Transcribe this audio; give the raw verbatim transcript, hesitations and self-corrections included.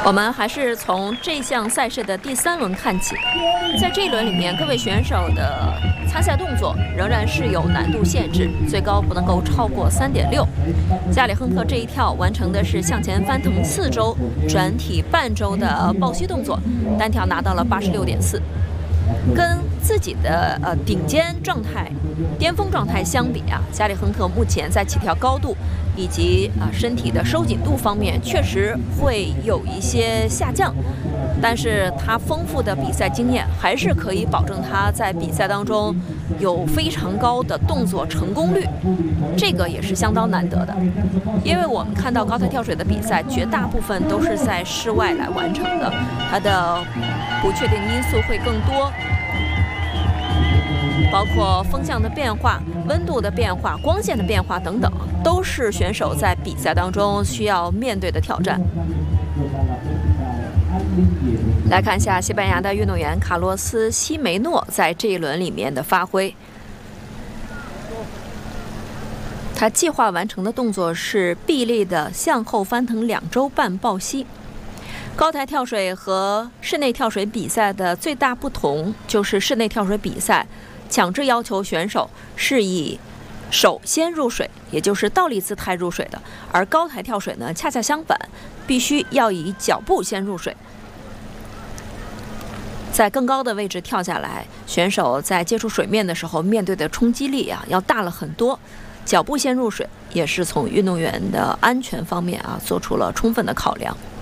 我们还是从这项赛事的第三轮看起。在这一轮里面，各位选手的参赛动作仍然是有难度限制，最高不能够超过三点六。加里亨特这一跳完成的是向前翻腾四周、转体半周的抱膝动作，单跳拿到了八十六点四。跟自己的呃顶尖状态、巅峰状态相比啊，加里亨特目前在起跳高度以及啊身体的收紧度方面确实会有一些下降，但是他丰富的比赛经验还是可以保证他在比赛当中有非常高的动作成功率，这个也是相当难得的。因为我们看到高台跳水的比赛，绝大部分都是在室外来完成的，它的不确定因素会更多，包括风向的变化、温度的变化、光线的变化等等，都是选手在比赛当中需要面对的挑战。来看一下西班牙的运动员卡洛斯·西梅诺在这一轮里面的发挥。他计划完成的动作是臂力的向后翻腾两周半抱膝。高台跳水和室内跳水比赛的最大不同就是室内跳水比赛强制要求选手是以手先入水，也就是倒立姿态入水的，而高台跳水呢恰恰相反，必须要以脚步先入水。在更高的位置跳下来，选手在接触水面的时候面对的冲击力啊要大了很多，脚步先入水也是从运动员的安全方面啊做出了充分的考量。